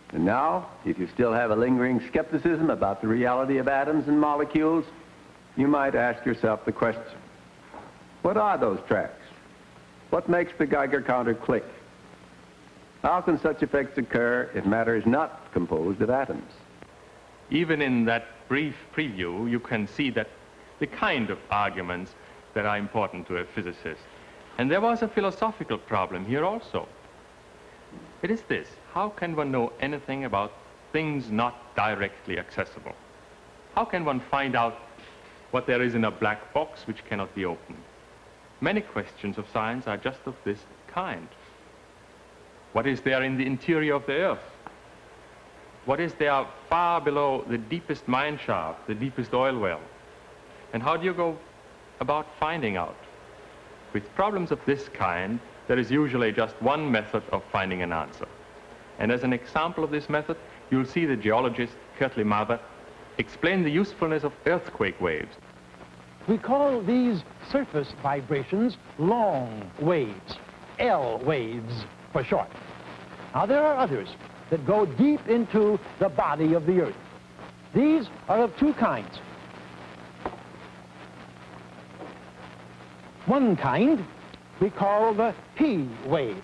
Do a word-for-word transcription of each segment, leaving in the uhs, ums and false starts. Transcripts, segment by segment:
And now, if you still have a lingering skepticism about the reality of atoms and molecules, you might ask yourself the question, what are those tracks? What makes the Geiger counter click? How can such effects occur if matter is not composed of atoms? Even in that brief preview, you can see that the kind of arguments that are important to a physicist. And there was a philosophical problem here also. It is this: how can one know anything about things not directly accessible? How can one find out what there is in a black box which cannot be opened? Many questions of science are just of this kind. What is there in the interior of the earth? What is there far below the deepest mine shaft, the deepest oil well? And how do you go about finding out? With problems of this kind, there is usually just one method of finding an answer. And as an example of this method, you'll see the geologist Kirtley Mather explain the usefulness of earthquake waves. We call these surface vibrations long waves, L waves for short. Now there are others that go deep into the body of the earth. These are of two kinds. One kind we call the P wave.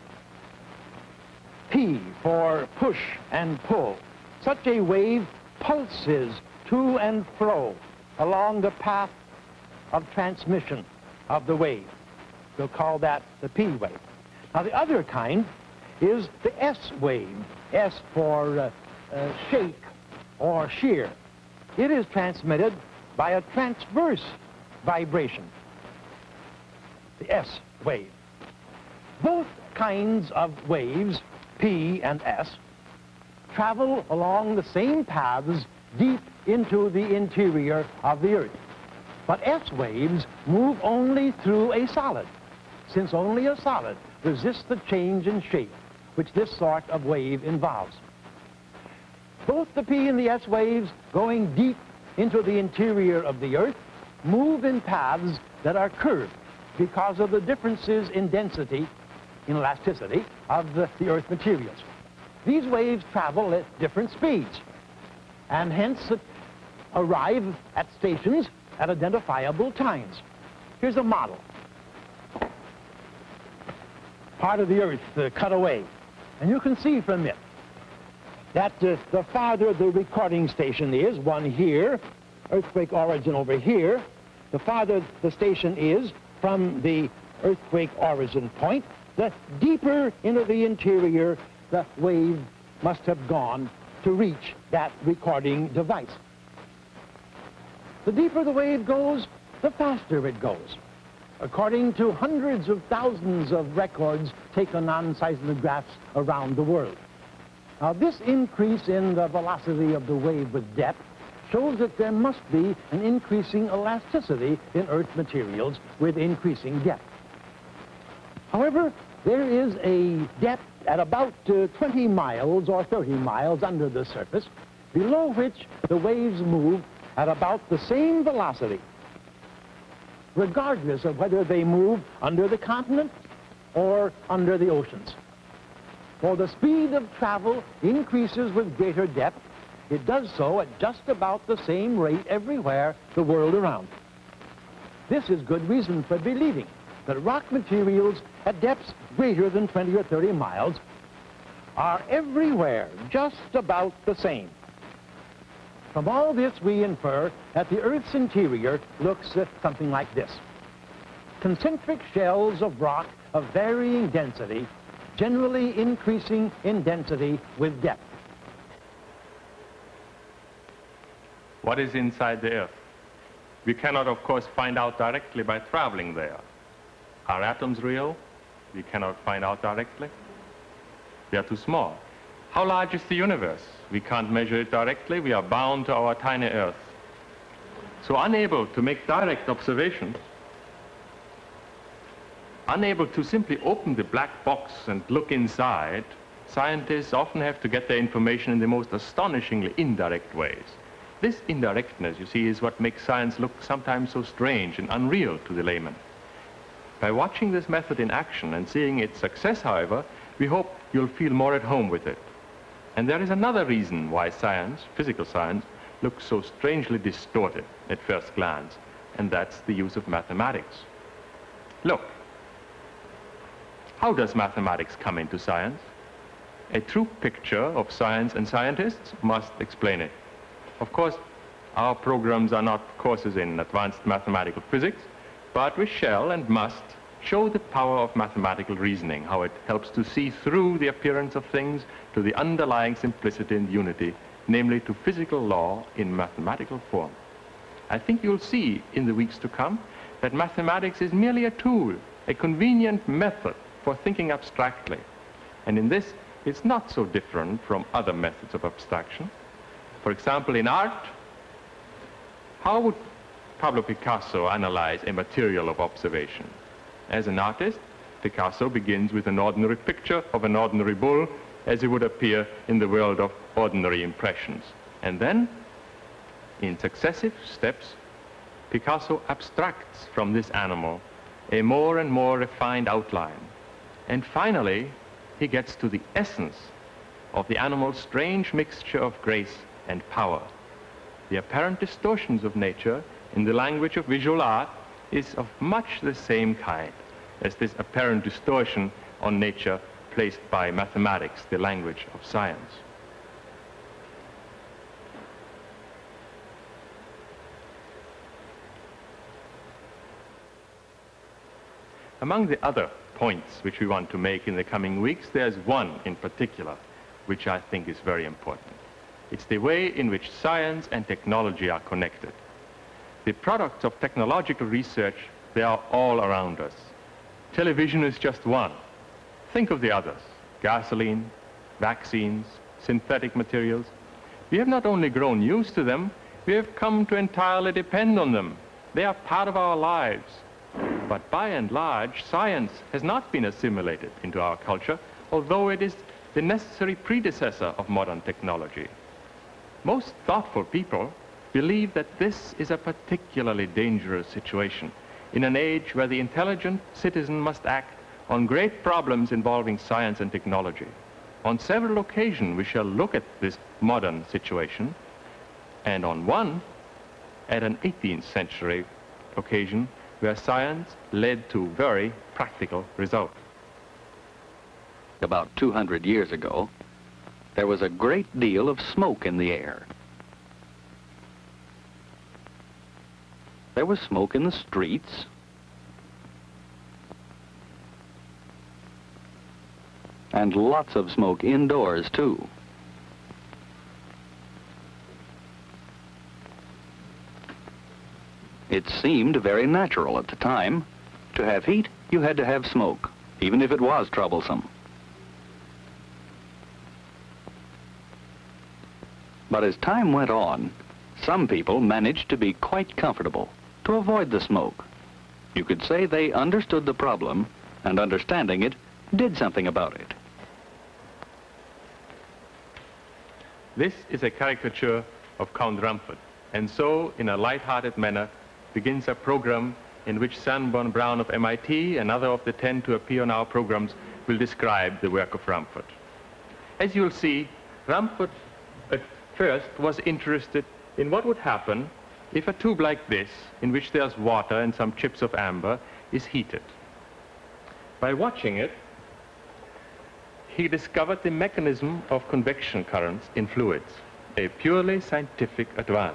P for push and pull. Such a wave pulses to and fro along the path of transmission of the wave. We'll call that the P wave. Now the other kind is the S wave, S for uh, uh, shake or shear. It is transmitted by a transverse vibration, the S wave. Both kinds of waves, P and S, travel along the same paths deep into the interior of the earth. But S waves move only through a solid, since only a solid resists the change in shape which this sort of wave involves. Both the P and the S waves, going deep into the interior of the earth, move in paths that are curved because of the differences in density, in elasticity, of the, the earth materials. These waves travel at different speeds, and hence arrive at stations at identifiable times. Here's a model. Part of the earth uh, cut away. And you can see from it that uh, the farther the recording station is, one here, earthquake origin over here, the farther the station is from the earthquake origin point, the deeper into the interior the wave must have gone to reach that recording device. The deeper the wave goes, the faster it goes, according to hundreds of thousands of records taken on seismographs around the world. Now, this increase in the velocity of the wave with depth shows that there must be an increasing elasticity in Earth materials with increasing depth. However, there is a depth at about uh, twenty miles or thirty miles under the surface, below which the waves move at about the same velocity, regardless of whether they move under the continent or under the oceans. For the speed of travel increases with greater depth. It does so at just about the same rate everywhere the world around. This is good reason for believing that rock materials at depths greater than twenty or thirty miles are everywhere just about the same. From all this, we infer that the Earth's interior looks uh, something like this. Concentric shells of rock of varying density, generally increasing in density with depth. What is inside the Earth? We cannot, of course, find out directly by traveling there. Are atoms real? We cannot find out directly. They are too small. How large is the universe? We can't measure it directly. We are bound to our tiny Earth. So unable to make direct observations, unable to simply open the black box and look inside, scientists often have to get their information in the most astonishingly indirect ways. This indirectness, you see, is what makes science look sometimes so strange and unreal to the layman. By watching this method in action and seeing its success, however, we hope you'll feel more at home with it. And there is another reason why science, physical science, looks so strangely distorted at first glance, and that's the use of mathematics. Look, how does mathematics come into science? A true picture of science and scientists must explain it. Of course, our programs are not courses in advanced mathematical physics, but we shall and must show the power of mathematical reasoning, how it helps to see through the appearance of things to the underlying simplicity and unity, namely to physical law in mathematical form. I think you'll see in the weeks to come that mathematics is merely a tool, a convenient method for thinking abstractly. And in this, it's not so different from other methods of abstraction. For example, in art, how would Pablo Picasso analyze a material of observation? As an artist, Picasso begins with an ordinary picture of an ordinary bull as it would appear in the world of ordinary impressions. And then, in successive steps, Picasso abstracts from this animal a more and more refined outline. And finally, he gets to the essence of the animal's strange mixture of grace and power. The apparent distortions of nature in the language of visual art is of much the same kind as this apparent distortion on nature placed by mathematics, the language of science. Among the other points which we want to make in the coming weeks, there's one in particular which I think is very important. It's the way in which science and technology are connected. The products of technological research, they are all around us. Television is just one. Think of the others: gasoline, vaccines, synthetic materials. We have not only grown used to them, we have come to entirely depend on them. They are part of our lives. But by and large, science has not been assimilated into our culture, although it is the necessary predecessor of modern technology. Most thoughtful people believe that this is a particularly dangerous situation in an age where the intelligent citizen must act on great problems involving science and technology. On several occasions, we shall look at this modern situation, and on one, at an eighteenth century occasion, where science led to very practical results. About two hundred years ago, there was a great deal of smoke in the air. There was smoke in the streets. And lots of smoke indoors, too. It seemed very natural at the time. To have heat, you had to have smoke, even if it was troublesome. But as time went on, some people managed to be quite comfortable, to avoid the smoke. You could say they understood the problem, and understanding it, did something about it. This is a caricature of Count Rumford, and so, in a light-hearted manner, begins a program in which Sanborn Brown of M I T and other of the ten to appear on our programs will describe the work of Rumford. As you'll see, Rumford at first was interested in what would happen if a tube like this, in which there's water and some chips of amber, is heated. By watching it, he discovered the mechanism of convection currents in fluids, a purely scientific advance.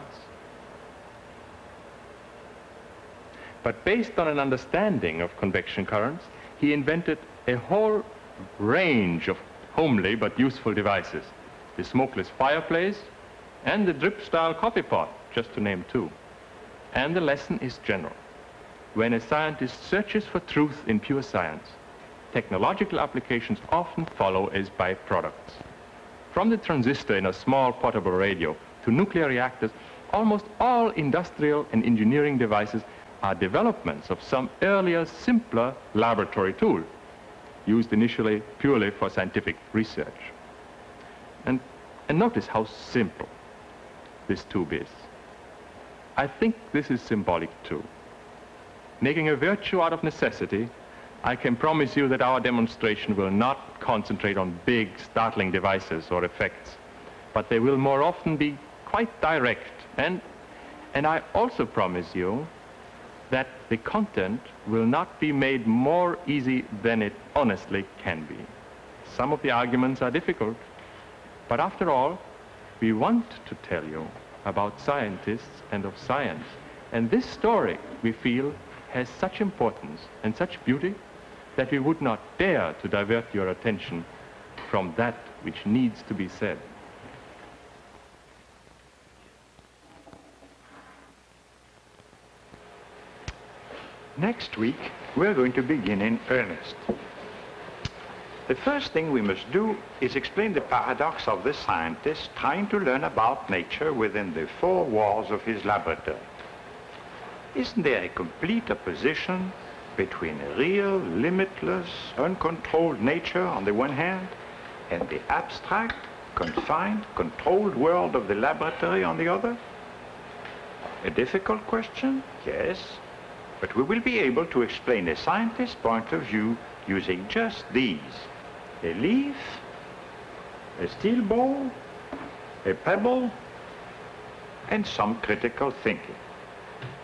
But based on an understanding of convection currents, he invented a whole range of homely but useful devices: the smokeless fireplace and the drip-style coffee pot, just to name two. And the lesson is general. When a scientist searches for truth in pure science, technological applications often follow as byproducts. From the transistor in a small portable radio to nuclear reactors, almost all industrial and engineering devices are developments of some earlier, simpler laboratory tool, used initially purely for scientific research. And, and notice how simple this tube is. I think this is symbolic too. Making a virtue out of necessity, I can promise you that our demonstration will not concentrate on big, startling devices or effects, but they will more often be quite direct. And, and I also promise you that the content will not be made more easy than it honestly can be. Some of the arguments are difficult, but after all, we want to tell you about scientists and of science. And this story, we feel, has such importance and such beauty that we would not dare to divert your attention from that which needs to be said. Next week, we're going to begin in earnest. The first thing we must do is explain the paradox of the scientist trying to learn about nature within the four walls of his laboratory. Isn't there a complete opposition between a real, limitless, uncontrolled nature on the one hand, and the abstract, confined, controlled world of the laboratory on the other? A difficult question? Yes. But we will be able to explain a scientist's point of view using just these: a leaf, a steel ball, a pebble, and some critical thinking.